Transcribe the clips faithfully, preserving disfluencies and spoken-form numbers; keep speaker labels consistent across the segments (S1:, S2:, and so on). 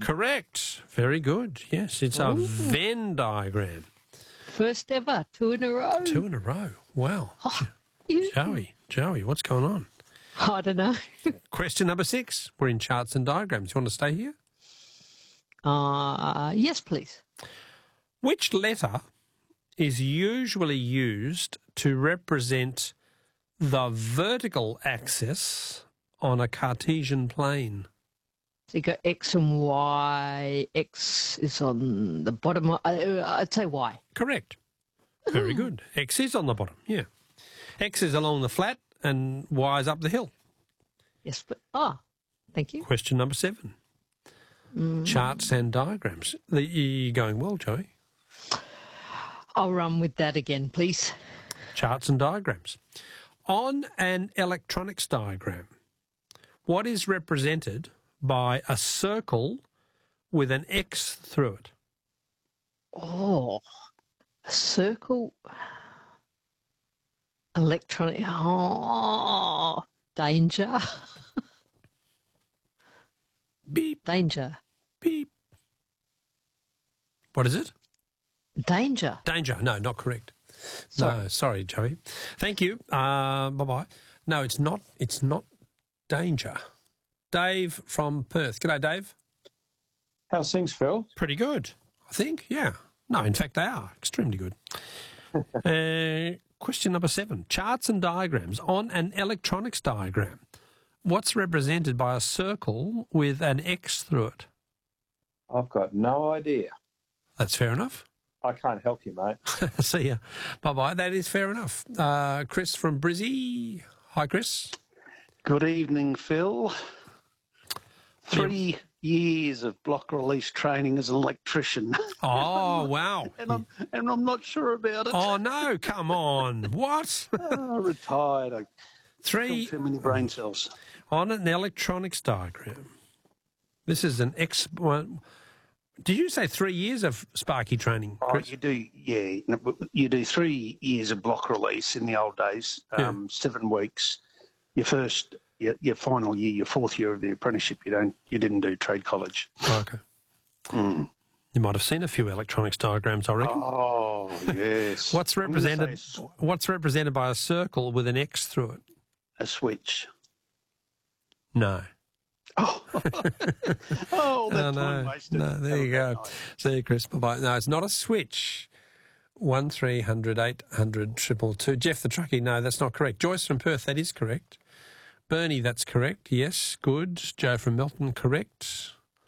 S1: Correct. Very good. Yes, it's a
S2: Ooh.
S1: Venn diagram.
S2: First ever, two in a row.
S1: Two in a row. Wow.
S2: Oh, you-
S1: Joey, Joey, what's going on?
S2: I don't know.
S1: Question number six. We're in charts and diagrams. You want to stay here?
S2: Uh, yes, please.
S1: Which letter is usually used to represent the vertical axis on a Cartesian plane?
S2: So you got X and Y. X is on the bottom. Uh, I'd say Y.
S1: Correct. Very good. X is on the bottom, yeah. X is along the flat and Y is up the hill.
S2: Yes, but ah, thank you.
S1: Question number seven.
S2: Mm.
S1: Charts and diagrams. The- You're going well, Joey.
S2: I'll run with that again, please.
S1: Charts and diagrams. On an electronics diagram, what is represented by a circle with an X through it?
S2: Oh, a circle. Electronic. Oh, danger.
S1: Beep,
S2: Danger.
S1: beep. What is it?
S2: Danger.
S1: Danger. No, not correct.
S2: Sorry.
S1: No, sorry, Joey. Thank you. Uh, bye-bye. No, it's not. It's not danger. Dave from Perth. G'day, Dave.
S3: How's things, Phil?
S1: Pretty good, I think. Yeah. No, in fact, they are extremely good. uh, question number seven. Charts and diagrams. On an electronics diagram, what's represented by a circle with an X through it?
S3: I've got no idea.
S1: That's fair enough.
S3: I can't help you, mate.
S1: See ya. Bye-bye. That is fair enough. Uh, Chris from Brizzy. Hi, Chris.
S4: Good evening, Phil. Three years of block release training as an electrician.
S1: Oh, wow.
S4: and, I'm, and I'm not sure about it.
S1: Oh, no, come on. What?
S4: Oh, retired. I
S1: Three
S4: killed too many brain cells.
S1: on an electronics diagram. This is an X. One. Did you say three years of Sparky training,
S4: Oh,
S1: Chris?
S4: you do, yeah. no, but You do three years of block release in the old days, um, seven weeks. Your first, your, your final year, your fourth year of the apprenticeship, you don't, you didn't do trade college.
S1: Oh, okay.
S4: Mm.
S1: You might have seen a few electronics diagrams, I reckon.
S4: Oh, yes.
S1: What's
S4: I'm gonna say
S1: represented?
S4: s-
S1: What's represented by a circle with an X through it?
S4: A switch.
S1: No.
S4: Oh, oh that
S1: Oh,
S4: time
S1: no.
S4: wasted.
S1: No, there you
S4: Have a
S1: go.
S4: great night.
S1: See you, Chris. Bye-bye. No, it's not a switch. One three hundred eight hundred triple two. Jeff the truckie. No, that's not correct. Joyce from Perth. That is correct. Bernie. That's correct. Yes, good. Joe from Melton. Correct.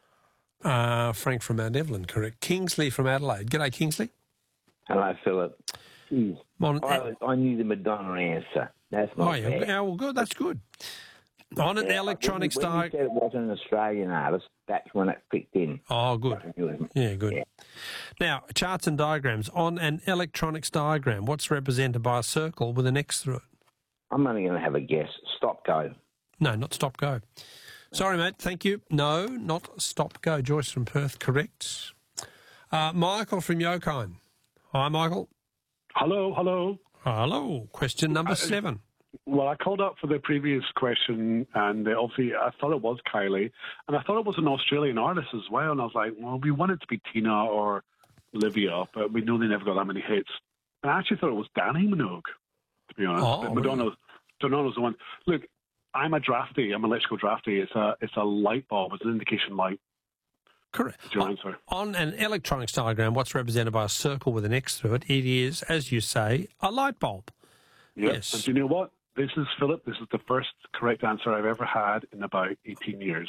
S1: Uh, Frank from Mount Evelyn. Correct. Kingsley from Adelaide. G'day, Kingsley.
S5: Hello, Philip. Geez,
S1: On,
S5: I, I knew the Madonna answer. That's not
S1: oh, yeah.
S5: fair.
S1: Yeah, well, good. That's good. On an
S5: Yeah,
S1: electronics
S5: when, when you
S1: diagram.
S5: said it wasn't an Australian artist, that's when it clicked in.
S1: Oh, good.
S5: I knew it.
S1: Yeah, good.
S5: Yeah.
S1: Now, charts and diagrams. On an electronics diagram, what's represented by a circle with an X through it?
S5: I'm only going to have a guess. Stop, go.
S1: No, not stop, go. Sorry, mate. Thank you. No, not stop, go. Joyce from Perth, correct. Uh, Michael from Yokine. Hi, Michael.
S6: Hello, hello.
S1: Hello. Question number seven.
S6: Well, I called up for the previous question, and uh, obviously I thought it was Kylie, and I thought it was an Australian artist as well, and I was like, well, we want it to be Tina or Olivia, but we know they never got that many hits. And I actually thought it was Danny Minogue, to be honest.
S1: Oh,
S6: but Madonna, Madonna's the one. Look, I'm a drafty. I'm an electrical drafty. It's a it's a light bulb. It's an indication light.
S1: Correct.
S6: That's your answer.
S1: On an electronics diagram, what's represented by a circle with an X through it? It is, as you say, a light bulb.
S6: Yep.
S1: Yes.
S6: And do you know what? This is, Philip, this is the first correct answer I've ever had in about eighteen years.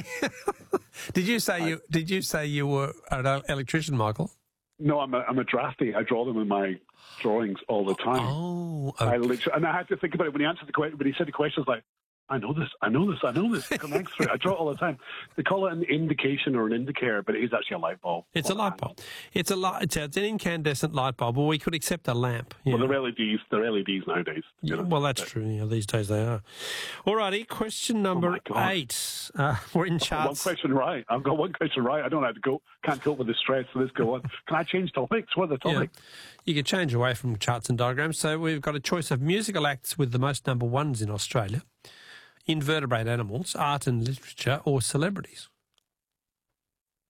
S1: Did you say you did you say you were an electrician, Michael?
S6: No, I'm a, I'm a drafty. I draw them in my drawings all the time.
S1: Oh,
S6: I
S1: okay.
S6: literally, and I had to think about it when he answered the question. When he said the question, I was like, I know this, I know this, I know this. Come next through. I draw it all the time. They call it an indication or an indicator, but it is actually a light bulb.
S1: It's a
S6: Or
S1: light bulb. It's a light. It's, a, it's an incandescent light bulb. Well, we could accept a lamp. you
S6: Well,
S1: know.
S6: they're L E Ds. They're L E Ds nowadays. you
S1: Yeah,
S6: know.
S1: well, that's
S6: But-
S1: true. Yeah, these days they are. Alrighty, question number
S6: Oh my God.
S1: eight. Uh, we're in
S6: One
S1: charts.
S6: question right. I've got one question right. I don't have to go. Can't cope with the stress. So let's go on. Can I change topics? What are the
S1: Yeah.
S6: topics?
S1: You can change away from charts and diagrams. So we've got a choice of musical acts with the most number ones in Australia, invertebrate animals, art and literature, or celebrities.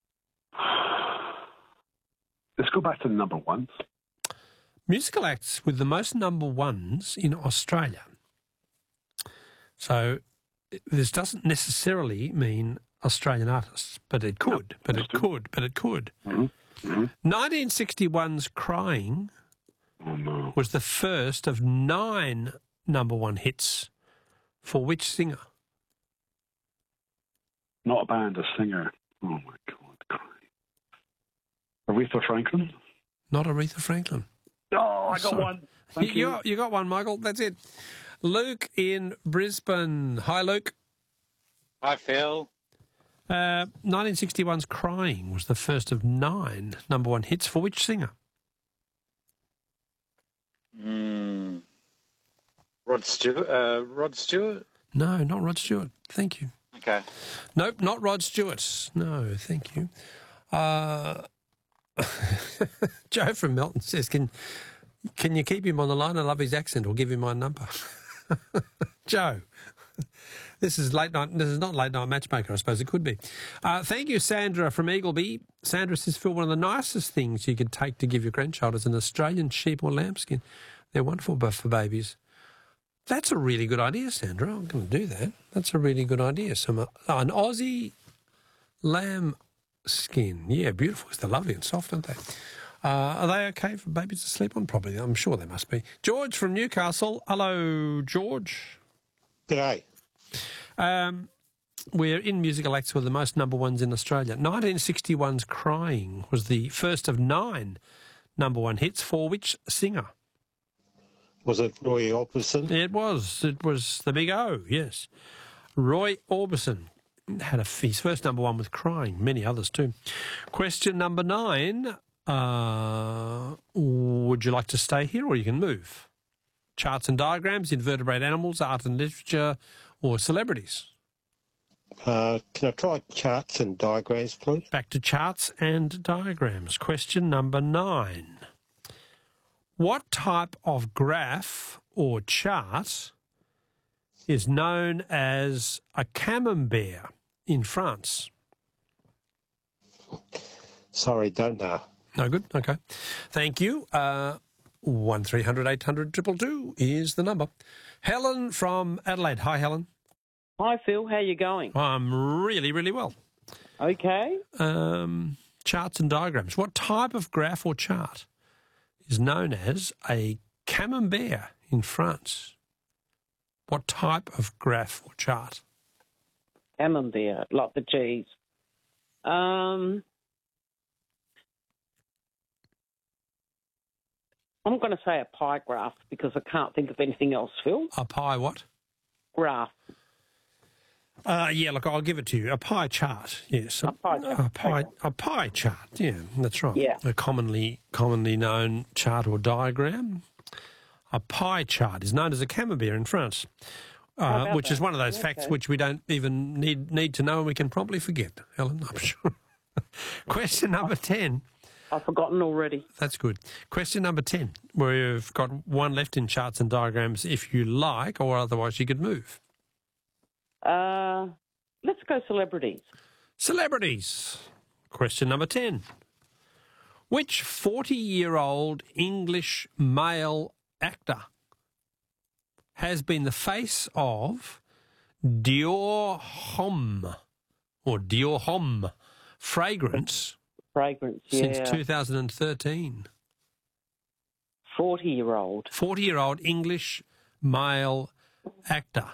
S6: go back to the number ones.
S1: Musical acts with the most number ones in Australia. So this doesn't necessarily mean Australian artists, but it could, no, but it could, but it could. Mm-hmm. Mm-hmm. nineteen sixty-one's Crying
S6: oh, no.
S1: was the first of nine number one hits for which singer?
S6: Not a band, a singer. Oh, my God. Crying. Aretha Franklin?
S1: Not Aretha Franklin.
S6: Oh, I got
S1: Sorry.
S6: one. Thank
S1: you,
S6: you.
S1: Got, you got one, Michael. That's it. Luke in Brisbane. Hi, Luke.
S7: Hi, Phil.
S1: Uh, nineteen sixty-one's Crying was the first of nine number one hits for which singer?
S7: Mm. Rod Stewart. Uh, Rod Stewart?
S1: No, not Rod Stewart. Thank you.
S7: Okay.
S1: Nope, not Rod Stewart. No, thank you. Uh, Joe from Melton says, can can you keep him on the line? I love his accent, or give him my number. Joe, this is late night. This is not late night matchmaker. I suppose it could be. Uh, thank you, Sandra from Eagleby. Sandra says, Phil, one of the nicest things you could take to give your grandchild is an Australian sheep or lambskin. They're wonderful for babies. That's a really good idea, Sandra. I'm going to do that. That's a really good idea. Some uh, an Aussie lamb skin. Yeah, beautiful. They're lovely and soft, aren't they? Uh, are they okay for babies to sleep on? Probably. I'm sure they must be. George from Newcastle. Hello, George.
S8: G'day.
S1: Um, we're in musical acts with the most number ones in Australia. nineteen sixty-one's Crying was the first of nine number one hits for which singer?
S8: Was it Roy Orbison?
S1: It was. It was the Big O, yes. Roy Orbison had a, his first number one with Crying, many others too. Question number nine. Uh, would you like to stay here or you can move? Charts and diagrams, invertebrate animals, art and literature, or celebrities?
S8: Uh, can I try charts and diagrams, please?
S1: Back to charts and diagrams. Question number nine. What type of graph or chart is known as a camembert in France?
S8: Sorry, don't know.
S1: No good? Okay. Thank you. Uh, one three hundred eight hundred two two two is the number. Helen from Adelaide. Hi, Helen.
S9: Hi, Phil. How you going?
S1: I'm really, really well.
S9: Okay.
S1: Um, charts and diagrams. What type of graph or chart is known as a camembert in France? What type of graph or chart?
S9: Camembert, like the cheese. Um, I'm going to say a pie graph because I can't think of anything else, Phil.
S1: A pie what?
S9: Graph.
S1: Uh, yeah, look, I'll give it to you. A pie chart, yes.
S9: A pie chart.
S1: A pie, a pie chart, yeah, that's right.
S9: Yeah.
S1: A commonly commonly known chart or diagram. A pie chart is known as a camembert in France, uh, which
S9: that?
S1: is one of those
S9: Okay.
S1: facts which we don't even need need to know and we can promptly forget, Helen, I'm sure. Question number ten.
S9: I've forgotten already.
S1: That's good. Question number ten. We've got one left in charts and diagrams if you like, or otherwise you could move.
S9: Uh, let's go celebrities.
S1: Celebrities. Question number ten. Which forty-year-old English male actor has been the face of Dior Homme or Dior Homme fragrance
S9: Fragrance, yeah.
S1: since two thousand thirteen?
S9: forty-year-old.
S1: forty-year-old English male actor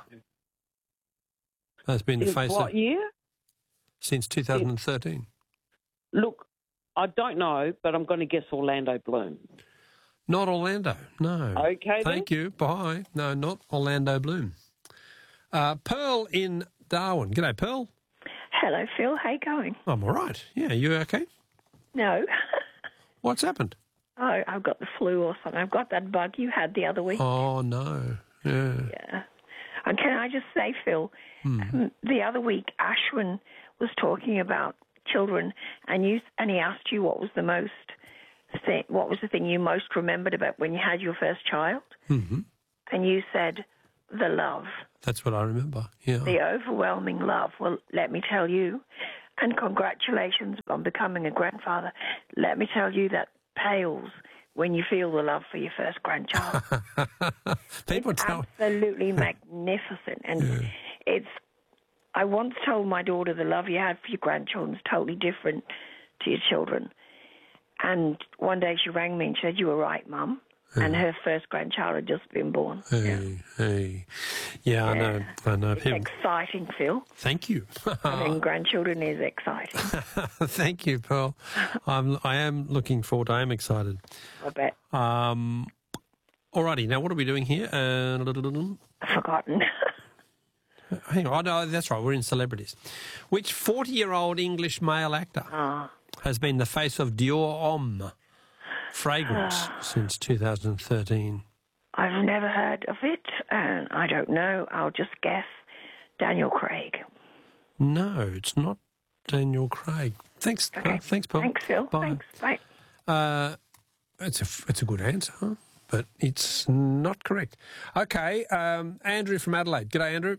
S1: has been the
S9: In
S1: face
S9: what
S1: of
S9: year?
S1: since two thousand thirteen.
S9: Look, I don't know, but I'm going to guess Orlando Bloom.
S1: Not Orlando, no.
S9: Okay,
S1: Thank you. Bye. No, not Orlando Bloom. Uh, Pearl in Darwin. G'day, Pearl.
S10: Hello, Phil. How you going?
S1: I'm all right. Yeah, you okay?
S10: No.
S1: What's happened?
S10: Oh, I've got the flu or something. I've got that bug you had the other week.
S1: Oh, no. Yeah.
S10: Yeah. And can I just say, Phil,
S1: Hmm.
S10: um, the other week Ashwin was talking about children, and you and he asked you what was the most thing, what was the thing you most remembered about when you had your first child,
S1: Mm-hmm.
S10: and you said the love,
S1: That's what I remember. Yeah.
S10: the overwhelming love. Well, let me tell you, and congratulations on becoming a grandfather. Let me tell you that pales when you feel the love for your first grandchild.
S1: People
S10: it's
S1: tell
S10: absolutely magnificent. And
S1: Yeah.
S10: it's, I once told my daughter the love you have for your grandchildren is totally different to your children. And one day she rang me and she said, "You were right, Mum." And her first grandchild had just been born.
S1: Hey,
S10: yeah.
S1: hey. Yeah, I know. I know.
S10: It's
S1: People.
S10: exciting, Phil.
S1: Thank you.
S10: Having grandchildren is exciting.
S1: Thank you, Pearl. I'm, I am looking forward. I am excited.
S10: I bet.
S1: Um, alrighty, now what are we doing here? Uh,
S10: I've forgotten.
S1: hang on, oh, no, that's right, we're in celebrities. Which forty-year-old English male actor
S10: Oh.
S1: has been the face of Dior Homme fragrance since two thousand thirteen?
S10: I've never heard of it, and I don't know. I'll just guess Daniel Craig.
S1: No, it's not Daniel Craig. Thanks,
S10: Okay.
S1: uh, thanks, Paul.
S10: Thanks, Phil.
S1: Bye.
S10: Thanks. Bye.
S1: Uh, it's a it's a good answer, but it's not correct. Okay, um, Andrew from Adelaide. G'day, Andrew.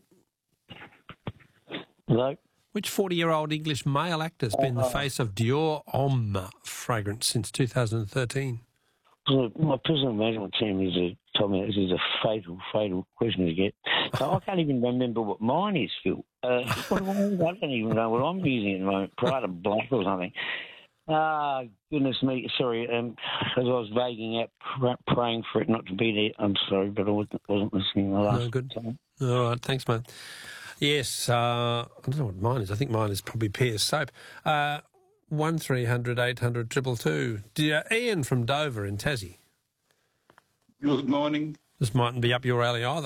S11: Hello.
S1: Which forty-year-old English male actor has been the face of Dior Homme fragrance since two thousand thirteen?
S11: Look, my personal management team is a, told me this is a fatal, fatal question to get. So I can't even remember what mine is, Phil. Uh, what, I don't even know what I'm using at the moment. Prada Black or something. Ah, goodness me. Sorry, um, as I was vaguing out, pr- praying for it not to be there. I'm sorry, but I wasn't, wasn't listening the last
S1: No, good.
S11: time.
S1: All right, thanks, mate. Yes, uh, I don't know what mine is. I think mine is probably Pierce Soap. Uh, one three hundred eight hundred two two two. Dear Ian from Dover in Tassie.
S12: Good morning.
S1: This mightn't be up your alley either.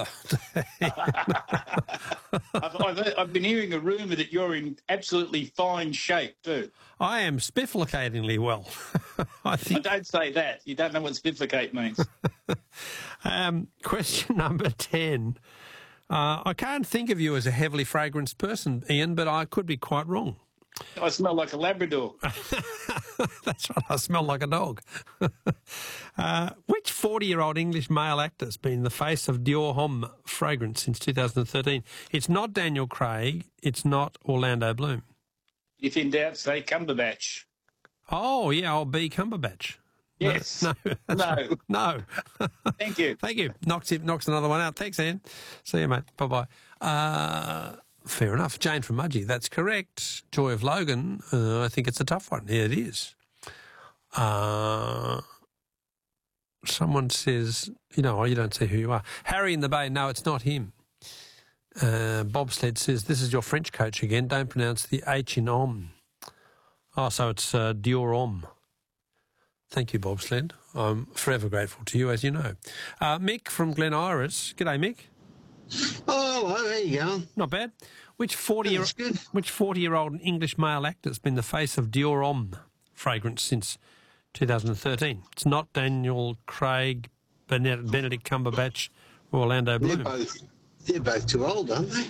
S12: I've, I've, I've been hearing a rumour that you're in absolutely fine shape too.
S1: I am spifflicatingly well. I think.
S12: I don't say that. You don't know what spifflicate means.
S1: um, question number ten. Uh, I can't think of you as a heavily fragranced person, Ian, but I could be quite wrong.
S12: I smell like a Labrador.
S1: That's right, I smell like a dog. uh, which forty-year-old English male actor has been the face of Dior Homme fragrance since two thousand thirteen? It's not Daniel Craig. It's not Orlando Bloom.
S12: If in doubt, say Cumberbatch.
S1: Oh, yeah, I'll be Cumberbatch.
S12: Yes.
S1: No.
S12: No.
S1: No.
S12: Thank you.
S1: Thank you. Knocks, it, knocks another one out. Thanks, Ian. See you, mate. Bye-bye. Uh, fair enough. Jane from Mudgee, that's correct. Joy of Logan, uh, I think it's a tough one. Yeah, it is. Uh, someone says, you know, you don't see who you are. Harry in the Bay, no, it's not him. Uh, Bobsled says, this is your French coach again. Don't pronounce the H in Homme. Oh, so it's uh, Dior Homme. Thank you, Bobsled. I'm forever grateful to you, as you know. Uh, Mick from Glen Iris. G'day, Mick.
S13: Oh, well, there you go.
S1: Not bad. Which forty-year which forty-year-old English male actor has been the face of Dior Homme fragrance since two thousand thirteen? It's not Daniel Craig, Benedict, Benedict Cumberbatch, or Orlando Bloom.
S13: They're both, they're both too old, aren't they?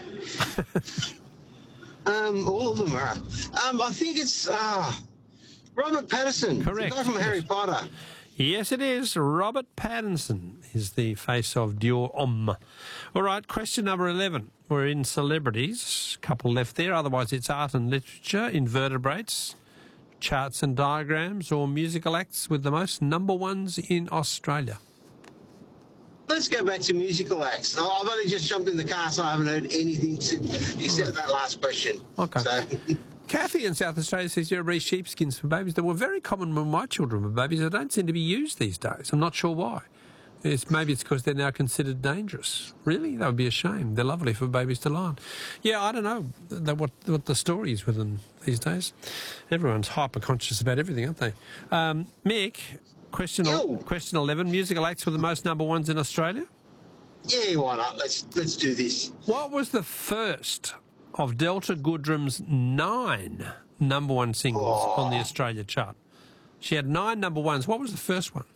S13: um, all of them are. Um, I think it's uh, Robert Pattinson.
S1: Correct.
S13: The guy from Harry Potter.
S1: Yes, it is. Robert Pattinson is the face of Dior Homme. All right, question number eleven. We're in celebrities. Couple left there. Otherwise, it's art and literature, invertebrates, charts and diagrams, or musical acts with the most number ones in Australia.
S13: Let's go back to musical acts. Oh, I've only just jumped in the car, so I haven't heard anything except that last question.
S1: Okay.
S13: So.
S1: Kathy in South Australia says you breed sheepskins for babies. They were very common when my children were babies. They don't seem to be used these days. I'm not sure why. It's, maybe it's because they're now considered dangerous. Really? That would be a shame. They're lovely for babies to lie on. Yeah, I don't know what, what the story is with them these days. Everyone's hyper-conscious about everything, aren't they? Um, Mick, question, question eleven, musical acts with the most number ones in Australia?
S13: Yeah, why not? Let's, let's do this.
S1: What was the first of Delta Goodrum's nine number one singles oh. on the Australia chart? She had nine number ones. What was the first one?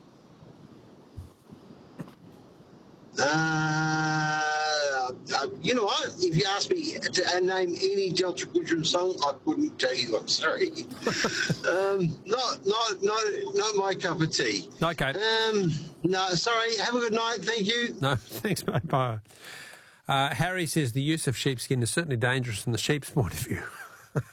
S13: Uh, uh, you know what? If you asked me to name any Delta Goodrum song, I couldn't tell you. I'm sorry. um, not, not, not, not my cup of tea.
S1: Okay.
S13: Um, no, sorry. Have a good night. Thank you.
S1: No, thanks, mate. Bye. Uh, Harry says the use of sheepskin is certainly dangerous from the sheep's point of view.